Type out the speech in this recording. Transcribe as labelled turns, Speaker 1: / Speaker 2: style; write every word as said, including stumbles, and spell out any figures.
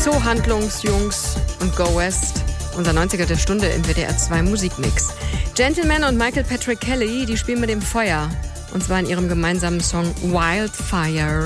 Speaker 1: So, Handlungsjungs und Go West. Unser neunziger der Stunde im W D R zwei Musikmix. Gentleman und Michael Patrick Kelly, die spielen mit dem Feuer. Und zwar in ihrem gemeinsamen Song Wildfire.